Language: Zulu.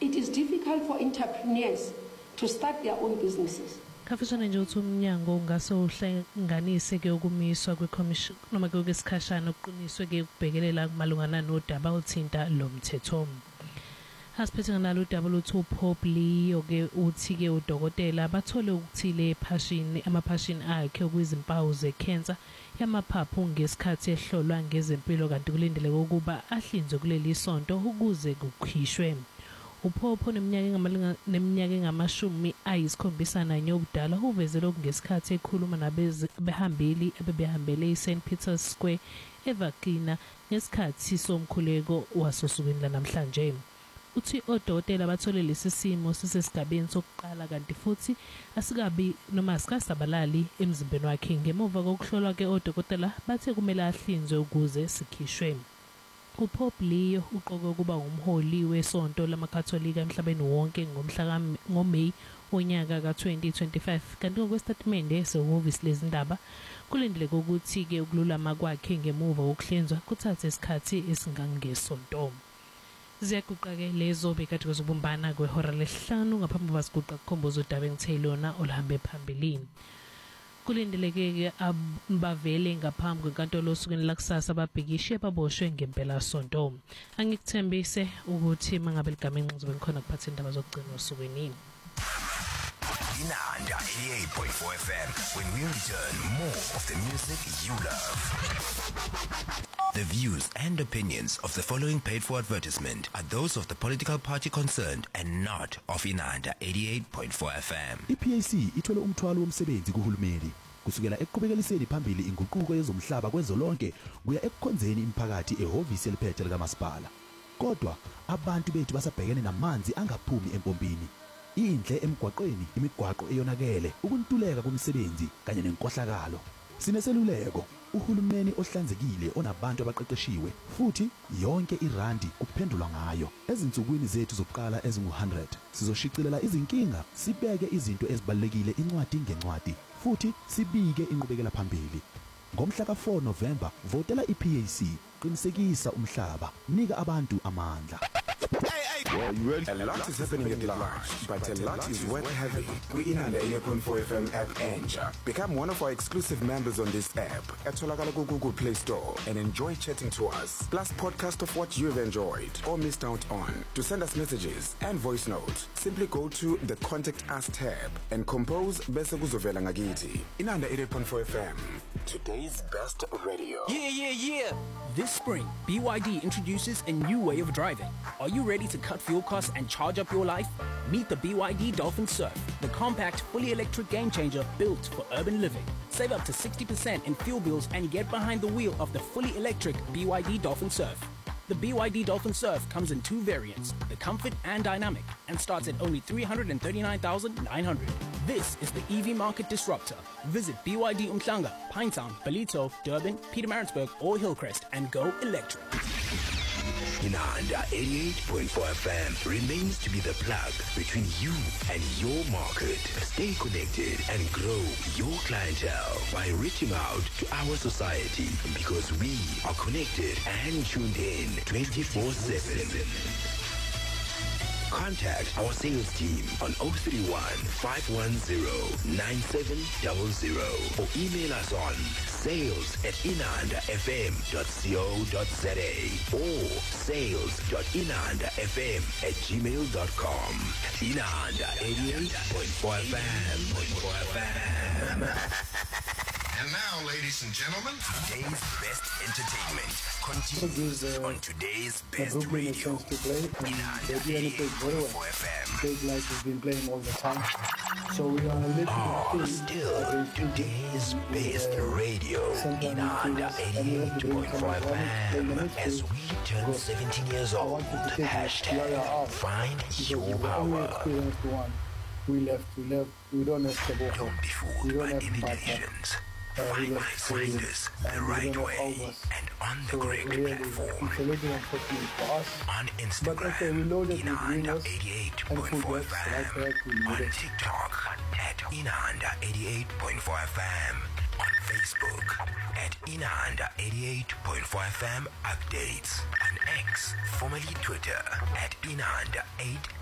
it is difficult for entrepreneurs to start their own businesses. Kafishane nje uthi umnyango ungase uhlanganise ke ukumiswa kweCommission noma ke kwesikhashana okuqiniswe ke ukubhekelela kumalungana nodaba othinta lo mthetho. Asiphethe nalo udaba luthu Pope Leo ke uthi ke udokotela bathole ukuthile amaphashini akhe okuyizimpawu zecancer yamaphaphu ngesikhathi ehlolwa ngezempilo kanti kulindeleke ukuba ahlinzwe kuleli sonto ukuze kukhishwe. Uphopho neminyaka engamashumi ayisikhombisa ubudala uveze lokhu ngesikhathi ekhuluma nabehambeli abebehambele eSt Peter's Square eVakina ngesikhathi somkhuleko wasosukwini lanamhlanje. Uthi odokotela bathole lesi simo sisesigabeni sokuqala kanti futhi asikabi noma asikasabalali emzimbeni wakhe. Ngemuva kokuhlolwa ke odokotela bathe kumele ahlinzwe ukuze sikhishwe. uPope Leo uqoke ukuba umholi wesonto lamakatholika emhlabeni wonke ngoMeyi onyaka ka2025 kanti ngokwestatimende sehhovisi lezindaba kulindeleke ukuthi ke ukululama kwakhe ngemuva kokuhlinzwa kuthathe isikhathi esingangesonto. Ziyaguqa ke lezo bekade kuzobumbana kwehora lesihlanu ngaphambi kwasiguqa kukhomboza udaba engithelona oluhambe phambili. Kulindeleke ke abavele ngaphambi kwenkantolo osukwini lakusasa babhekishe baboshwe ngempela sonto. Angikuthembise ukuthi mangabe ligama enqozo bengikhona kuphatha indaba zokugcina osukwini. Inanda 88.4 FM when we return more of the music you love. The views and opinions of the following paid for advertisement are those of the political party concerned and not of Inanda 88.4 FM. IPAC ithwele umthwalo womsebenzi kuhulumeni kusukela ekuqhubekiseni phambili inguquko yezomhlaba kwezolonke kuya ekukhonzeni imiphakathi ehhovisi eliphethe likamasipala. Kodwa abantu bethu basabhekene namanzi angaphumi empompini. Indle emgwaqweni, imigwaqo eyonakele, ukuntuleka komsebenzi kanye nenkohlakalo. Sineseluleko, uhulumeni ohlanzekile onabantu abaqeqeshiwe futhi yonke irandi kuphendulwa ngayo. Ezinsukwini zethu zokuqala ezingu100 sizoshicilela izinkinga, sibeke izinto ezibalekile incwadi ngencwadi futhi sibike inqubekela phambili. Ngomhla ka4 November votela iPAC, qinisekisa umhlaba, nika abantu amandla. Well, you ready? A lot is happening at large, but a lot is worth having. We Inanda 88.4 FM app Enja. Become one of our exclusive members on this app at Google Play Store and enjoy chatting to us. Plus podcast of what you've enjoyed or missed out on. To send us messages and voice notes, simply go to the Contact Us tab and compose Bese Kuzovela Ngagiti. Inanda 88.4 FM. Today's best radio. Yeah. This spring, BYD introduces a new way of driving. Are you ready to cut fuel costs and charge up your life? Meet the BYD Dolphin Surf, the compact, fully electric game changer built for urban living. Save up to 60% in fuel bills and get behind the wheel of the fully electric BYD Dolphin Surf. The BYD Dolphin Surf comes in two variants, the Comfort and Dynamic, and starts at only $339,900. This is the EV market disruptor. Visit BYD Umhlanga, Pinetown, Ballito, Durban, Pietermaritzburg, or Hillcrest and go electric. Inanda 88.4 FM remains to be the plug between you and your market. Stay connected and grow your clientele by reaching out to our society because we are connected and tuned in 24/7. Contact our sales team on 031 510 9700 or email us on sales@inandafm.co.za or sales.inandafm@gmail.com. Inanda 88.4 FM. And now, ladies and gentlemen, today's best entertainment continues on today's best radio. They're doing a big boiler. Big lights has been playing all the time. So we are literally still today's best radio. Inanda 88.4 FM as we turn 17 years old. Hashtag find your power. We left. We don't have to go. Don't be fooled by imitations. Find us the right way and on the correct platform. On Instagram, Inanda 88.4 FM. On TikTok at Inanda 88.4 FM. On Facebook at Inanda 88.4 FM Updates. On X, formerly Twitter, at Inanda